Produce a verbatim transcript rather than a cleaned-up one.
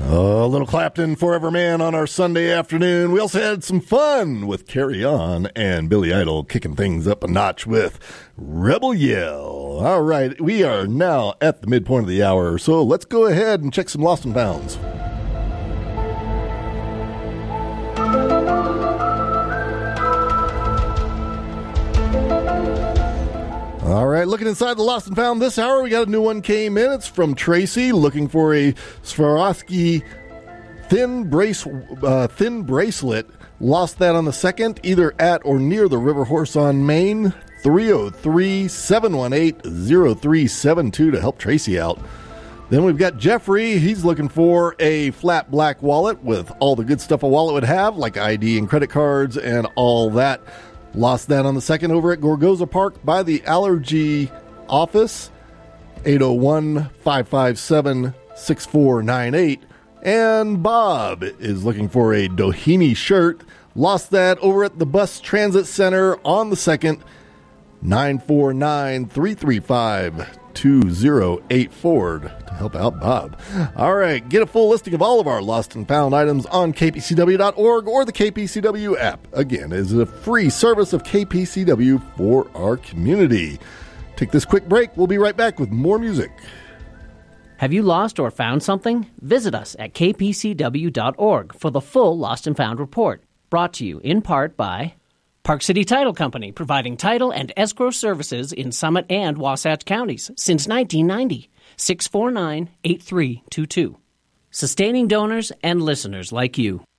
A little Clapton, Forever Man on our Sunday afternoon. We also had some fun with Carry On and Billy Idol kicking things up a notch with Rebel Yell. All right, we are now at the midpoint of the hour, so let's go ahead and check some Lost and Founds. All right, looking inside the Lost and Found this hour, we got a new one came in. It's from Tracy, looking for a Swarovski thin brace, uh, thin bracelet. Lost that on the second, either at or near the River Horse on Main. three oh three, seven one eight, oh three seven two to help Tracy out. Then we've got Jeffrey. He's looking for a flat black wallet with all the good stuff a wallet would have, like I D and credit cards and all that. Lost that on the second over at Gorgoza Park by the Allergy office, eight oh one, five five seven, six four nine eight. And Bob is looking for a Doheny shirt. Lost that over at the Bus Transit Center on the second, nine four nine, three three five, two oh eight four to help out Bob. All right, get a full listing of all of our lost and found items on K P C W dot org or the K P C W app. Again, it is a free service of K P C W for our community. Take this quick break. We'll be right back with more music. Have you lost or found something? Visit us at K P C W dot org for the full Lost and Found report. Brought to you in part by Park City Title Company, providing title and escrow services in Summit and Wasatch counties since nineteen ninety. six four nine, eight three two two. Sustaining donors and listeners like you.